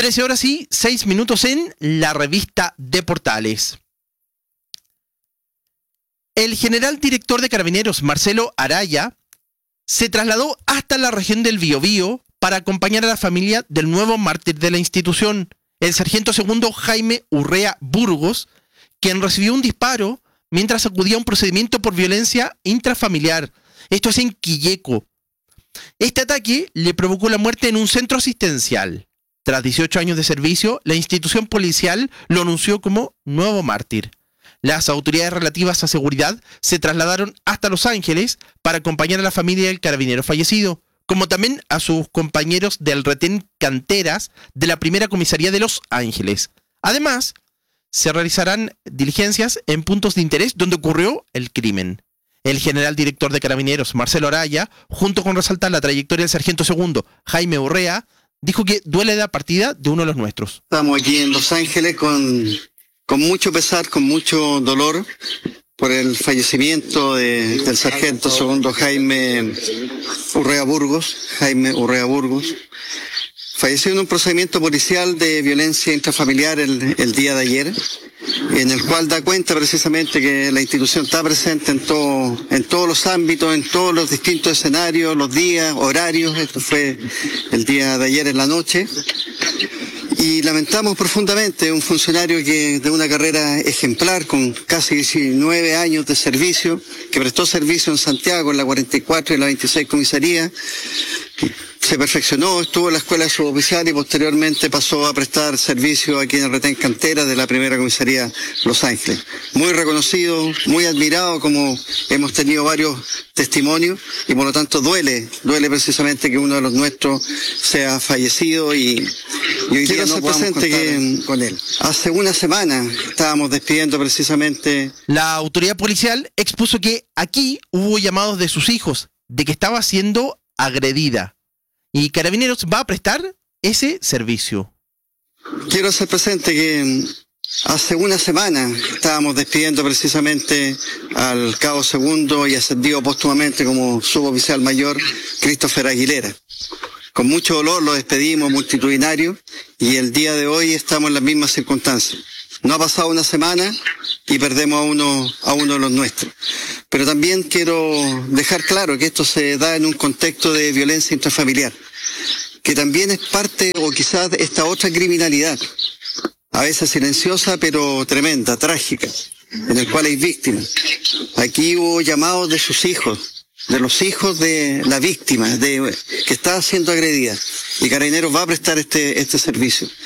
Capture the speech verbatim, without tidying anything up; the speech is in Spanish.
trece horas y seis minutos en la revista de Portales. El general director de Carabineros, Marcelo Araya, se trasladó hasta la región del Biobío para acompañar a la familia del nuevo mártir de la institución, el sargento segundo Jaime Urrea Burgos, quien recibió un disparo mientras acudía a un procedimiento por violencia intrafamiliar. Esto es en Quilleco. Este ataque le provocó la muerte en un centro asistencial. Tras dieciocho años de servicio, la institución policial lo anunció como nuevo mártir. Las autoridades relativas a seguridad se trasladaron hasta Los Ángeles para acompañar a la familia del carabinero fallecido, como también a sus compañeros del retén Canteras de la primera comisaría de Los Ángeles. Además, se realizarán diligencias en puntos de interés donde ocurrió el crimen. El general director de Carabineros, Marcelo Araya, junto con resaltar la trayectoria del sargento segundo Jaime Urrea, dijo que duele la partida de uno de los nuestros. Estamos aquí en Los Ángeles con, con mucho pesar, con mucho dolor por el fallecimiento de, del sargento segundo Jaime Urrea Burgos, Jaime Urrea Burgos. Falleció en un procedimiento policial de violencia intrafamiliar el, el día de ayer, en el cual da cuenta precisamente que la institución está presente en todo, en todos los ámbitos, en todos los distintos escenarios, los días, horarios. Esto fue el día de ayer en la noche. Y lamentamos profundamente un funcionario que de una carrera ejemplar, con casi diecinueve años de servicio, que prestó servicio en Santiago en la cuarenta y cuatro y la veintiséis comisaría. Se perfeccionó, estuvo en la escuela suboficial y posteriormente pasó a prestar servicio aquí en el retén Cantera de la primera comisaría Los Ángeles. Muy reconocido, muy admirado, como hemos tenido varios testimonios, y por lo tanto duele, duele precisamente que uno de los nuestros sea fallecido y, y hoy día no podamos contar que con él. Hace una semana estábamos despidiendo precisamente. La autoridad policial expuso que aquí hubo llamados de sus hijos, de que estaba siendo agredida. Y Carabineros va a prestar ese servicio. Quiero hacer presente que hace una semana estábamos despidiendo precisamente al cabo segundo y ascendido póstumamente como suboficial mayor, Christopher Aguilera. Con mucho dolor lo despedimos, multitudinario, y el día de hoy estamos en las mismas circunstancias. No ha pasado una semana y perdemos a uno, a uno de los nuestros. Pero también quiero dejar claro que esto se da en un contexto de violencia intrafamiliar, que también es parte, o quizás esta otra criminalidad, a veces silenciosa pero tremenda, trágica, en el cual hay víctimas. Aquí hubo llamados de sus hijos, de los hijos de la víctima, de que está siendo agredida, y Carabineros va a prestar este, este servicio.